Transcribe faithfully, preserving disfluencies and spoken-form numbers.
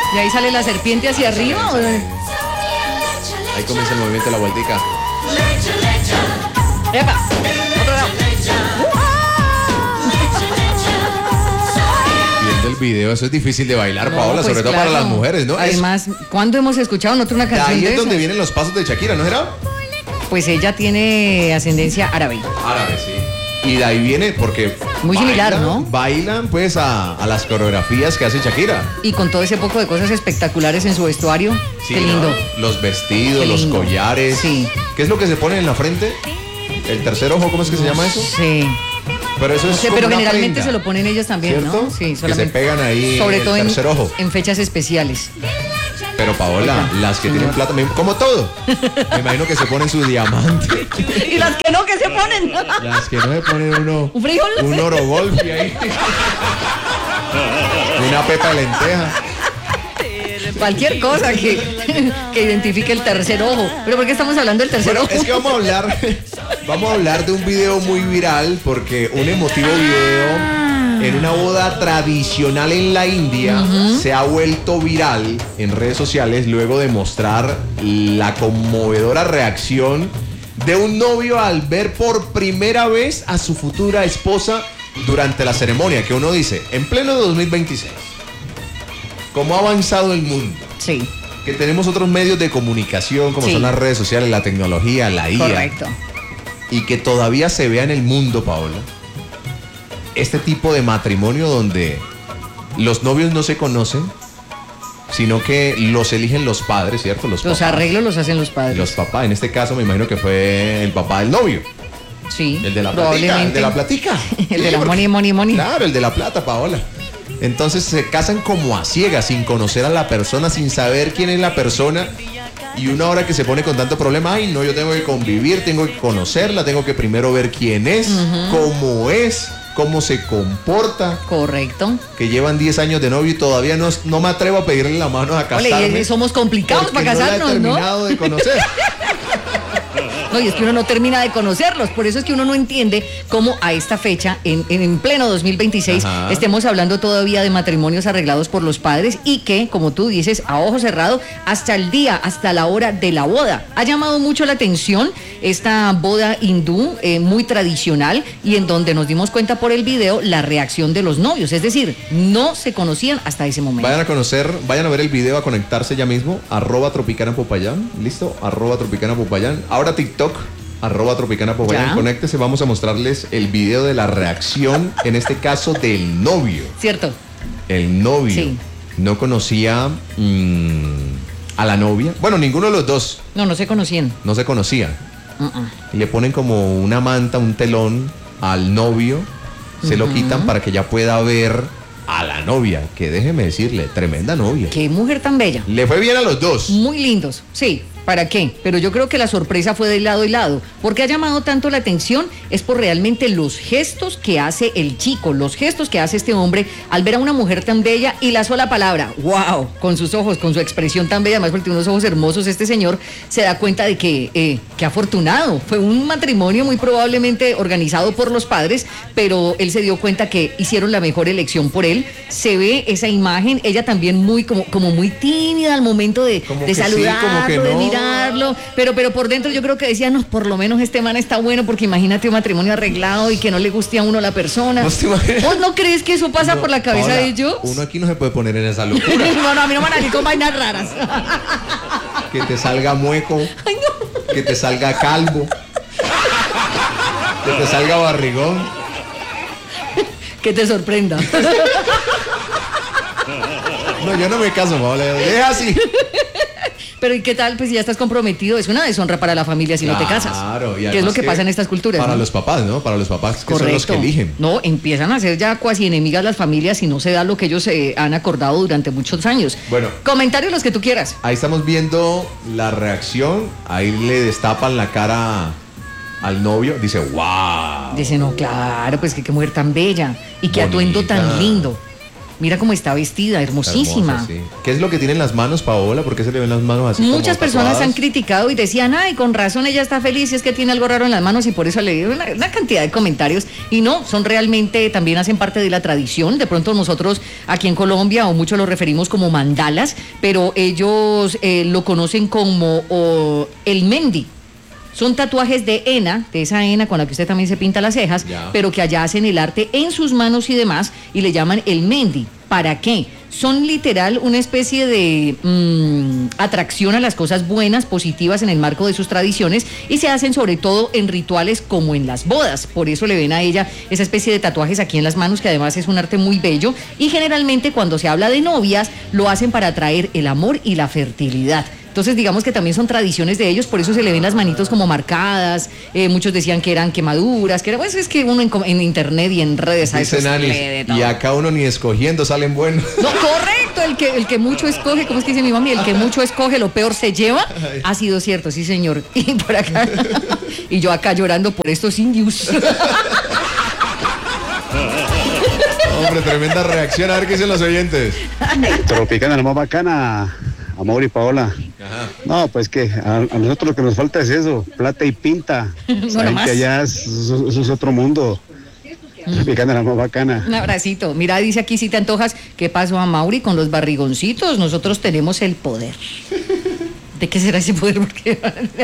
¿Y ahí sale la serpiente hacia arriba? ¿O? Ahí comienza el movimiento de la vueltica. ¡Epa! Otro lado. Viendo el video, eso es difícil de bailar, No, Paola, pues sobre todo claro. para las mujeres, ¿no? Además, ¿cuándo hemos escuchado nosotros una Es, canción ahí de es donde esas? vienen los pasos de Shakira, ¿no era? Pues ella tiene ascendencia árabe. Árabe, sí. Y de ahí viene porque Muy similar, ¿no? Bailan pues a, a las coreografías que hace Shakira. Y con todo ese poco de cosas espectaculares en su vestuario. Sí, Qué lindo. ¿no? Los vestidos, Qué los lindo. collares. Sí. ¿Qué es lo que se pone en la frente? ¿El tercer ojo? ¿Cómo es que se llama eso? Sí. Pero eso es No sé, como pero una generalmente prenda, se lo ponen ellos también, ¿cierto? ¿no? Sí, Que solamente. se pegan ahí Sobre el todo en, tercer ojo. en fechas especiales. Pero Paola, Oiga, las que señor. tienen plata, me- como todo. Me imagino que se ponen su diamante. Y las que no, que se ponen. Las que no se ponen uno. ¿Un frijol? Un oro golpe ahí. Una pepa de lenteja. Cualquier cosa que, que identifique el tercer ojo. ¿Pero por qué estamos hablando del tercer Bueno, ojo? es que vamos a hablar, vamos a hablar de un video muy viral porque un emotivo video en una boda tradicional en la India uh-huh. se ha vuelto viral en redes sociales luego de mostrar la conmovedora reacción de un novio al ver por primera vez a su futura esposa durante la ceremonia, que uno dice, en pleno dos mil veintiséis, ¿cómo ha avanzado el mundo? Sí. Que tenemos otros medios de comunicación como Sí. son las redes sociales, la tecnología, la I A. Correcto. Y que todavía se vea en el mundo, Paola, este tipo de matrimonio donde los novios no se conocen, sino que los eligen los padres, ¿cierto? Los, Los papás. arreglos los hacen los padres. Los papás, en este caso me imagino que fue el papá del novio. Sí. El de la platica, el de la platica. El de Sí, la porque- money, money, money. Claro, el de la plata, Paola. Entonces se casan como a ciegas, sin conocer a la persona, sin saber quién es la persona. Y una hora que se pone con tanto problema, ay, no, yo tengo que convivir, tengo que conocerla, tengo que primero ver quién es, uh-huh. cómo es, cómo se comporta. Correcto. Que llevan diez años de novio y todavía no, no me atrevo a pedirle la mano a casarme. Ole, somos complicados para casarnos, no la he terminado ¿no? de conocer. No, y es que uno no termina de conocerlos, por eso es que uno no entiende cómo a esta fecha, en, en pleno dos mil veintiséis, Ajá. estemos hablando todavía de matrimonios arreglados por los padres y que, como tú dices, a ojo cerrado, hasta el día, hasta la hora de la boda. Ha llamado mucho la atención esta boda hindú, eh, muy tradicional, y en donde nos dimos cuenta por el video la reacción de los novios, es decir, no se conocían hasta ese momento. Vayan a conocer, vayan a ver el video, a conectarse ya mismo, arroba Tropicana Popayán, listo, arroba Tropicana Popayán, ahora TikTok, arroba Tropicana Popayán, conéctese, vamos a mostrarles el video de la reacción, en este caso del novio. Cierto. El novio sí. no conocía mmm, a la novia, bueno, ninguno de los dos. No, no se conocían. No se conocían. Uh-uh. Y le ponen como una manta, un telón al novio, se uh-huh. lo quitan para que ya pueda ver a la novia, que déjeme decirle, tremenda novia. Qué mujer tan bella. Le fue bien a los dos. Muy lindos, sí. ¿Para qué? Pero yo creo que la sorpresa fue de lado y lado. Porque ha llamado tanto la atención es por realmente los gestos que hace el chico, los gestos que hace este hombre al ver a una mujer tan bella y la sola palabra, wow, con sus ojos, con su expresión tan bella, además porque tiene unos ojos hermosos, este señor se da cuenta de que, eh, que afortunado. Fue un matrimonio muy probablemente organizado por los padres, pero él se dio cuenta que hicieron la mejor elección por él. Se ve esa imagen, ella también muy como, como muy tímida al momento de, de saludarlo, sí, como que no. de mirar. Pero, pero por dentro yo creo que decía, no, por lo menos este man está bueno, porque imagínate un matrimonio arreglado y que no le guste a uno la persona. ¿Vos no crees que eso pasa no, por la cabeza Paola, de ellos? Uno aquí no se puede poner en esa locura. No, no, a mí no me van a ir con vainas raras. Que te salga mueco, Ay, no. Que te salga calvo, que te salga barrigón. Que te sorprenda. No, yo no me caso, Paola, deja así. Pero ¿y qué tal? Pues si ya estás comprometido, es una deshonra para la familia si claro, no te casas. Claro. ¿Qué es lo que, que pasa en estas culturas? Para ¿no? los papás, ¿no? Para los papás que Correcto. son los que eligen. No, empiezan a ser ya cuasi enemigas las familias si no se da lo que ellos eh, han acordado durante muchos años. Bueno. Comentarios los que tú quieras. Ahí estamos viendo la reacción. Ahí le destapan la cara al novio. Dice, wow. Dice, no, claro, pues que qué mujer tan bella. Y qué bonita. atuendo tan lindo. Mira cómo está vestida, hermosísima. Hermosa, sí. ¿Qué es lo que tiene en las manos, Paola? ¿Por qué se le ven las manos así? Muchas como personas tatuadas? han criticado y decían, ay, con razón ella está feliz, y es que tiene algo raro en las manos, y por eso le dio una, una cantidad de comentarios. Y no, son realmente, también hacen parte de la tradición. De pronto nosotros aquí en Colombia, o muchos lo referimos como mandalas, pero ellos eh, lo conocen como o, el mendi. Son tatuajes de henna, de esa henna con la que usted también se pinta las cejas, Ya. pero que allá hacen el arte en sus manos y demás, y le llaman el mendi. ¿Para qué? Son literal una especie de mmm, atracción a las cosas buenas, positivas en el marco de sus tradiciones, y se hacen sobre todo en rituales como en las bodas. Por eso le ven a ella esa especie de tatuajes aquí en las manos, que además es un arte muy bello, y generalmente cuando se habla de novias lo hacen para atraer el amor y la fertilidad. Entonces digamos que también son tradiciones de ellos, por eso se le ven las manitos como marcadas. Eh, muchos decían que eran quemaduras, que era, pues es que uno en, en internet y en redes a eso Dicen, se Anis, lee de todo. y acá uno ni escogiendo salen buenos. No, correcto, el que, el que mucho escoge, ¿cómo es que dice mi mami? El que mucho escoge, lo peor se lleva. Ha sido cierto, sí señor. Y por acá, y yo acá llorando por estos indios. Hombre, tremenda reacción. A ver qué dicen los oyentes. Tropicana, la más bacana, Amor y Paola. Ajá. No, pues que a, a nosotros lo que nos falta es eso, plata y pinta. No Saben nomás. que allá es, eso, eso es otro mundo. Tropicana, la más bacana. Un abracito. Mira, dice aquí, si te antojas, ¿qué pasó a Mauri con los barrigoncitos? Nosotros tenemos el poder. ¿De qué será ese poder? Porque